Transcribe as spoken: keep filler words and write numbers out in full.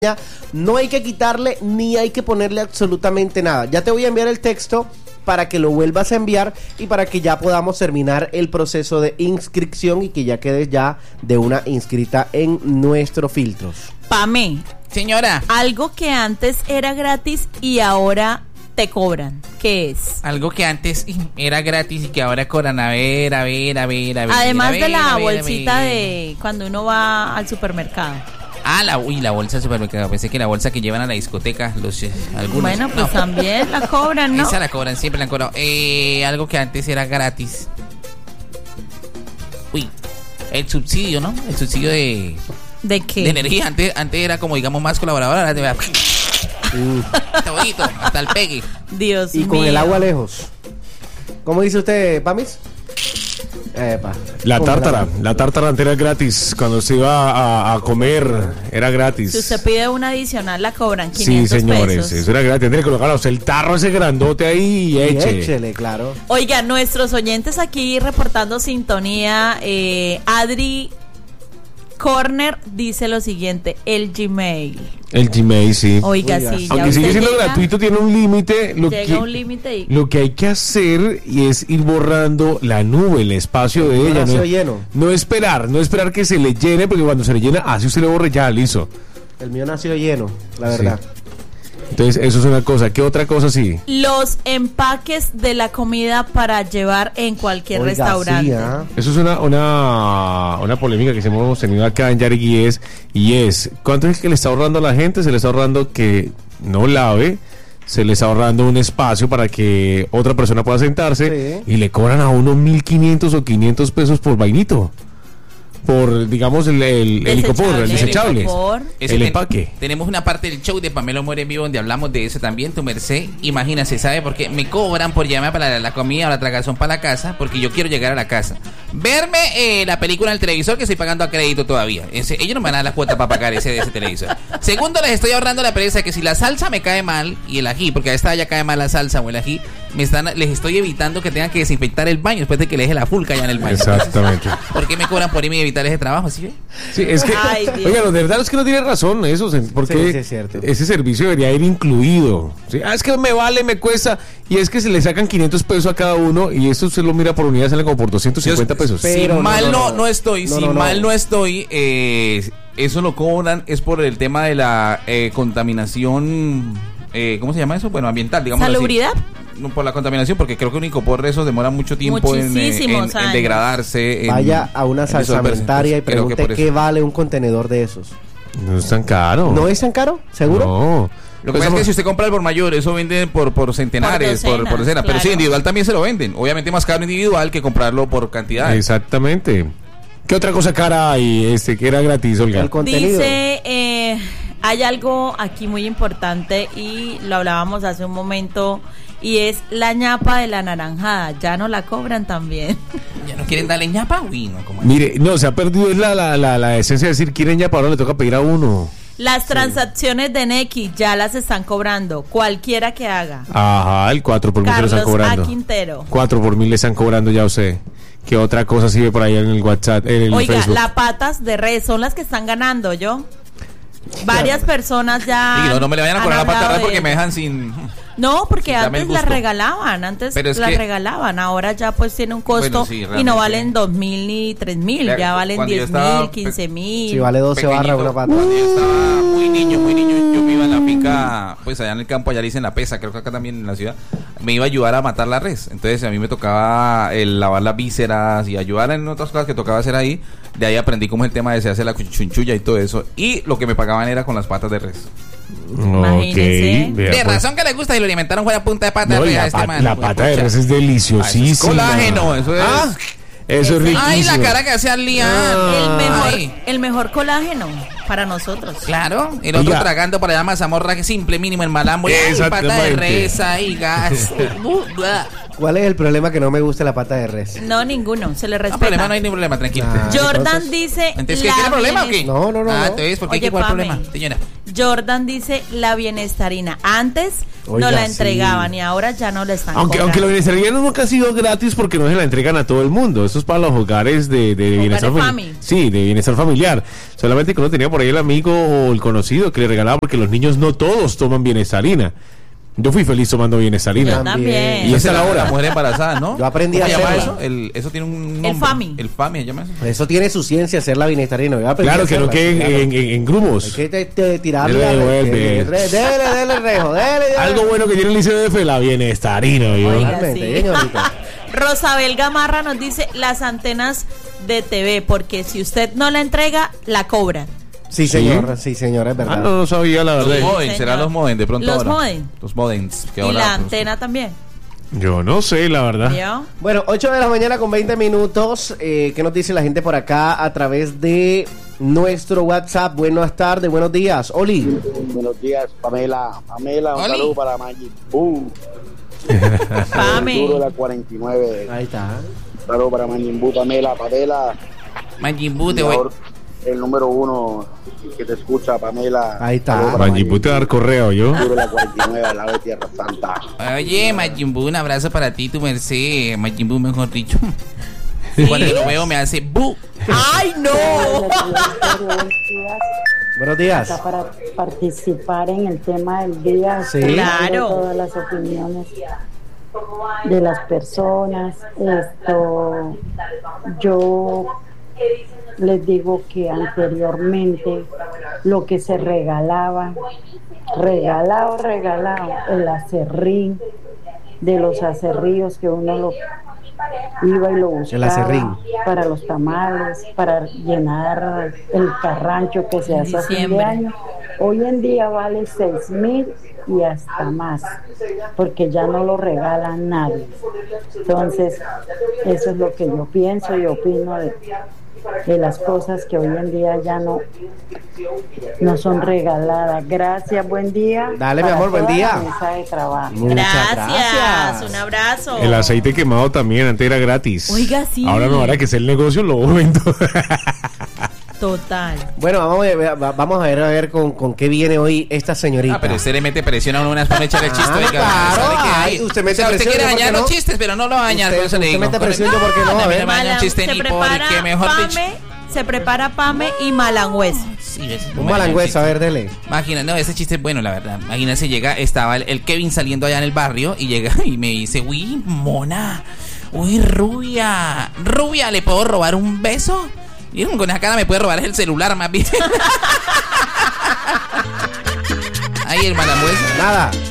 No hay que quitarle ni hay que ponerle absolutamente nada. Ya te voy a enviar el texto para que lo vuelvas a enviar y para que ya podamos terminar el proceso de inscripción y que ya quedes ya de una inscrita en nuestros filtros. Pame, señora, algo que antes era gratis y ahora te cobran, ¿qué es? Algo que antes era gratis y que ahora cobran. A ver, a ver, a ver, a ver. Además a ver, de la a ver, bolsita a ver. de cuando uno va al supermercado. Ah, la, uy, la bolsa del supermercado. Pensé que la bolsa que llevan a la discoteca, los eh, algunos. Bueno, pues no. también la cobran, ¿no? Esa la cobran, siempre la han cobrado. Eh, algo que antes era gratis. Uy, el subsidio, ¿no? El subsidio de... ¿De qué? De energía. Antes, antes era como, digamos, más colaboradora. Ahora te va... Mm. Está bonito, hasta el pegue. Dios y mío. con el agua lejos. ¿Cómo dice usted, Pamis? Epa. La Con tártara, el la tártara antes era gratis. Cuando se iba a, a comer, era gratis. Si usted pide una adicional, la cobran Sí, quinientos señores, pesos. eso era gratis. Tendría que colocar el tarro ese grandote ahí y Y eche. échele, claro. Oiga, nuestros oyentes aquí reportando sintonía, eh, Adri Corner dice lo siguiente, el Gmail. El Gmail, sí. Oiga, Oiga, sí, ya Aunque usted sigue siendo llega, gratuito, tiene un límite. Lo llega que, un límite y... lo que hay que hacer y es ir borrando la nube, el espacio de ella. Nació No, lleno. no esperar, no esperar que se le llene, porque cuando se le llena, así usted le borre ya, listo. El mío nació lleno, la Sí. verdad. Entonces, eso es una cosa. ¿Qué otra cosa sí? Los empaques de la comida para llevar en cualquier Oiga, restaurante. sí, ¿ah? Eso es una, una, una polémica que hemos tenido acá en Yariguíes, y es, ¿cuánto es que le está ahorrando a la gente? Se le está ahorrando que no lave, se le está ahorrando un espacio para que otra persona pueda sentarse, Sí. y le cobran a uno mil quinientos o quinientos pesos por vainito. Por, digamos, el, el, el licopor, el desechable. licopor. Ese El ten- empaque. Tenemos una parte del show de Pamela More en vivo donde hablamos de eso también, tu merced. Imagínate, ¿sabe por qué? Me cobran por llevarme para la, la comida o la tragazón para la casa, porque yo quiero llegar a la casa. Verme eh, la película en el televisor que estoy pagando a crédito todavía. Ese, ellos no me van a dar la cuota para pagar ese, ese televisor. Segundo, les estoy ahorrando la pereza de que si la salsa me cae mal y el ají, porque a esta ya cae mal la salsa o el ají, me están, les estoy evitando que tengan que desinfectar el baño después de que le deje la fulca ya en el baño. Exactamente. ¿Por qué me cobran por irme y evitar ese trabajo? ¿Sí ve? Sí, es que, Ay, Dios. oiga, de verdad es que no tiene razón eso, porque Sí, sí, es cierto. ese servicio debería ir incluido. ¿Sí? Ah, es que me vale, me cuesta, y es que se le sacan quinientos pesos a cada uno, y eso usted lo mira por unidad, sale como por doscientos cincuenta pesos. Pero si no, mal no, no, no. no estoy, No, si no, no. mal no estoy, eh, eso lo cobran es por el tema de la eh, contaminación, eh, ¿cómo se llama eso? Bueno, ambiental, digamos así. ¿Salubridad? No, por la contaminación, porque creo que un icopor de esos demora mucho tiempo en, eh, Muchísimos en- en años. degradarse. en- Vaya a una en disolverse. salsamentaria y Entonces, creo que pregunte por qué eso. vale un contenedor de esos. No es tan caro. ¿No es tan caro? ¿Seguro? No. Lo que pasa es que si usted compra el por mayor, eso venden por, por centenares, Por por, por docenas, decenas. Pero sí, claro. individual también se lo venden. Obviamente más caro individual que comprarlo por cantidad. Exactamente. ¿Qué otra cosa cara hay este, que era gratis, Olga? El contenido. Dice, eh, hay algo aquí muy importante y lo hablábamos hace un momento y es la ñapa de la naranjada. Ya no la cobran también. ¿Ya no quieren darle ñapa? Uy, no, ¿cómo es? Mire, no, se ha perdido es la, la, la, la esencia de decir, quieren ya para ahora le toca pedir a uno. Las transacciones de Nequi ya las están cobrando, cualquiera que haga. Ajá, el cuatro por mil se lo están Carlos cobrando. A. Quintero. cuatro por mil le están cobrando ya usted. ¿Qué otra cosa sigue por ahí en el WhatsApp, en el Oiga, Facebook? las patas de res son las que están ganando, ¿yo? Varias personas ya. Y no, no me le vayan a han cobrar la pata hablado de red porque de- me dejan sin... No, porque Sí, dame el antes las gusto. regalaban, antes Pero es las que- regalaban, ahora ya pues tiene un costo Bueno, sí, y realmente. no valen dos mil ni tres mil, Ya, ya valen cuando yo diez estaba mil, pe- quince mil. Si vale doce barras Pequeñito, una pata. Cuando yo estaba muy niño, muy niño, yo me iba en la finca, pues allá en el campo, allá le dicen la pesa, creo que acá también en la ciudad, me iba a ayudar a matar la res. Entonces a mí me tocaba el lavar las vísceras y ayudar en otras cosas que tocaba hacer ahí. De ahí aprendí cómo es el tema de se hace la chunchulla y todo eso. Y lo que me pagaban era con las patas de res. Imagínese. Ok, vea, De pues. razón que le gusta y lo alimentaron fue a punta de pata No, de res la, a este pa- man. la Pues, pata de pucha. res es Ah, eso deliciosísima. es colágeno, eso es. Ah, eso es riquísimo. Ay, la cara que hace al día. El mejor, Ay. el mejor colágeno para nosotros. Claro, el otro Oiga. tragando para allá mazamorra que simple, mínimo en malambo. Y ay, pata de Exactamente. res, y gas. ¿Cuál es el problema que no me guste la pata de res? No, ninguno, se le No, respeta. problema, no hay ningún problema, tranquilo. Ah, Jordan entonces- dice... Entonces, ¿qué la tiene problema o bienes- qué? No, no, no, Ah, no. entonces, ¿por qué Oye, cuál Pame. problema, señora? Jordan dice la bienestarina. Antes Oiga, no la sí. entregaban y ahora ya no la están Aunque, aunque la cobrando. bienestarina nunca ha sido gratis porque no se la entregan a todo el mundo. Eso es para los hogares de, de bienestar Hogares familiar. fami. Sí, de bienestar familiar. Solamente que uno tenía por ahí el amigo o el conocido que le regalaba porque los niños no todos toman bienestarina. Yo fui feliz tomando bienestarina. Yo también. Y esa es la hora. La mujer embarazada, ¿no? Yo aprendí ¿Cómo a se llama hacerla. eso? El, eso tiene un nombre. FAMI. El FAMI, ¿se llama eso? Eso tiene su ciencia, hacer la bienestarina. Yo aprendí Claro, a que no hacerla, queden claro. en, en- en grumos. Hay que te, te, tirarle. Dele, a- devuelve. Dele, dele, dele, rejo, dele, dele. Algo bueno que tiene el I C D F, la bienestarina. ¿Yo? Oiga, Totalmente, sí. señorita. Rosabel Gamarra nos dice las antenas de T V, porque si usted no la entrega, la cobra. Sí, señor, sí, señor, es Ah, verdad. no, no sabía la Los verdad. modem, será señor. los modem de pronto Los ahora. modem. Los modems. que Y ahora, la pues, antena también. Yo no sé, la verdad. ¿Vio? Bueno, ocho de la mañana con veinte minutos. Eh, ¿Qué nos dice la gente por acá a través de nuestro WhatsApp? Buenas tardes, buenos días. Oli. Buenos días, Pamela. Pamela, un Oli. saludo para Maggi. Uh, Pame. duro de la cuarenta y nueve. Ahí está. Un saludo para Maggi Buu, Pamela. Pamela, Majin Buu, te voy. mejor, el número uno que te escucha, Pamela. Ahí está. Saludo para Manji, puede dar correo, yo. Duro de la cuarenta y nueve, al lado de Tierra Santa. Oye, Majin Buu, un abrazo para ti, tu merced. Majin Buu, mejor dicho. Cuando lo veo me hace bu. ¡Ay, no! Buenos días. Acá para participar en el tema del día, Sí. escuchando Claro. todas las opiniones de las personas. Esto, yo les digo que anteriormente lo que se regalaba, regalado, regalado, el acerrín, de los acerríos que uno lo iba y lo El acerrín. buscaba para los tamales, para llenar el carrancho que se En hace a fin de diciembre. año. Hoy en día vale seis mil y hasta más, porque ya no lo regalan nadie. Entonces, eso es lo que yo pienso y opino de, de las cosas que hoy en día ya no, no son regaladas. Gracias, buen día. Dale, mi para amor, buen toda día. la mesa de trabajo. Muchas Gracias. gracias. Un abrazo. El aceite quemado también, antes era gratis. Oiga, sí. Ahora no, ahora que es el negocio, lo aumento. Total. Bueno, vamos a ver, va- vamos a ver, a ver con, con qué viene hoy esta señorita. Ah, pero usted le mete presión a uno unas para echarle chiste. Ah, oiga, claro, ¿sabe qué? ay, usted mete O sea, presión, Usted quiere ¿yo por qué dañar no? los chistes, pero no lo va a dañar, Usted- por eso le usted digo. mete presión, ¿yo por qué no? A a mí ver. no me daña un Malan- chiste se ni prepara porque mejor dicho. Pame, se prepara Pame y Malangüez. Sí, ves, Un no me daña malangüez, chiste. a ver, dele. Imagina, no, ese chiste es bueno, la verdad. Imagínese, llega, estaba el, el Kevin saliendo allá en el barrio y llega y me dice, uy, mona, uy, rubia, rubia, ¿le puedo robar un beso? Y con esa cara me puede robar el celular más bien. Ahí el malangüez. Nada.